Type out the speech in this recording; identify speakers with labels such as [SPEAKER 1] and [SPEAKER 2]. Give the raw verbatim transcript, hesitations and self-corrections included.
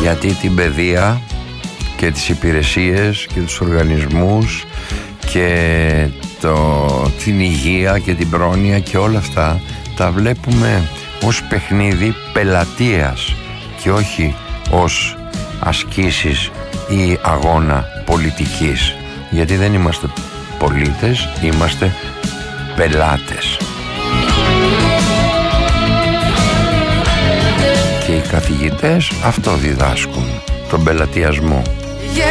[SPEAKER 1] Γιατί την παιδεία και τις υπηρεσίες και τους οργανισμούς και το, την υγεία και την πρόνοια και όλα αυτά τα βλέπουμε ως παιχνίδι πελατείας και όχι ως ασκήσεις ή αγώνα πολιτικής, γιατί δεν είμαστε πολίτες, είμαστε πελάτες. Και οι καθηγητές αυτό διδάσκουν, τον πελατειασμό.